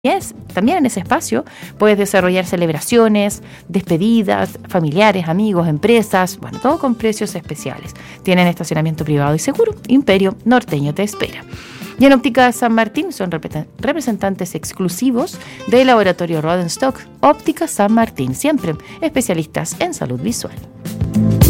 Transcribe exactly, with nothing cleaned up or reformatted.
Es, también en ese espacio puedes desarrollar celebraciones, despedidas, familiares, amigos, empresas, bueno, todo con precios especiales. Tienen estacionamiento privado y seguro. Imperio Norteño te espera. Y en Óptica San Martín son representantes exclusivos del laboratorio Rodenstock. Óptica San Martín, siempre especialistas en salud visual.